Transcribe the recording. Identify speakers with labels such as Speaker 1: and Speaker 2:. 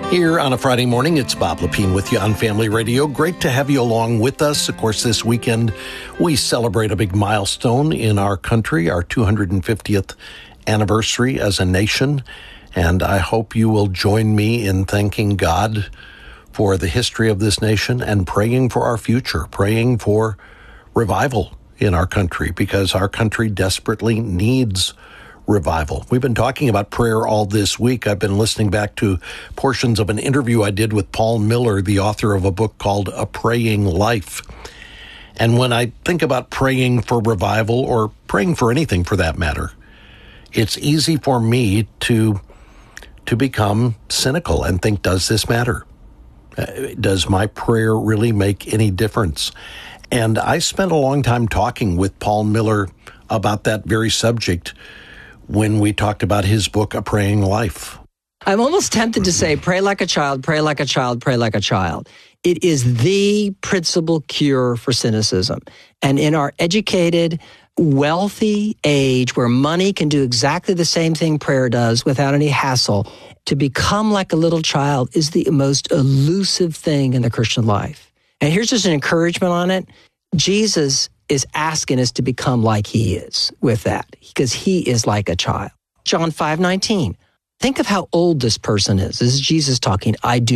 Speaker 1: Here on a Friday morning, it's Bob Lepine with you on Family Radio. Great to have you along with us. Of course, this weekend, we celebrate a big milestone in our country, our 250th anniversary as a nation. And I hope you will join me in thanking God for the history of this nation and praying for our future, praying for revival in our country, because our country desperately needs revival. We've been talking about prayer all this week. I've been listening back to portions of an interview I did with Paul Miller, the author of a book called A Praying Life. And when I think about praying for revival, or praying for anything for that matter, it's easy for me to become cynical and think, does this matter? Does my prayer really make any difference? And I spent a long time talking with Paul Miller about that very subject when we talked about his book, A Praying Life.
Speaker 2: I'm almost tempted to say, pray like a child, pray like a child, pray like a child. It is the principal cure for cynicism. And in our educated, wealthy age where money can do exactly the same thing prayer does without any hassle, to become like a little child is the most elusive thing in the Christian life. And here's just an encouragement on it. Jesus is asking us to become like he is with that, because he is like a child. John 5:19. Think of how old this person is. This is Jesus talking. I do